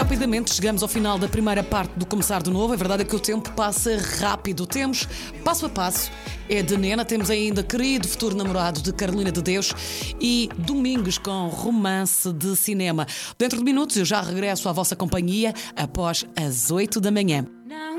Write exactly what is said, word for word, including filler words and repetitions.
rapidamente chegamos ao final da primeira parte do Começar de Novo. A verdade é que o tempo passa rápido. Temos Passo a Passo, é de Nena. Temos ainda Querido Futuro Namorado, de Carolina de Deus, e Domingos com Romance de Cinema. Dentro de minutos eu já regresso à vossa companhia após as oito da manhã.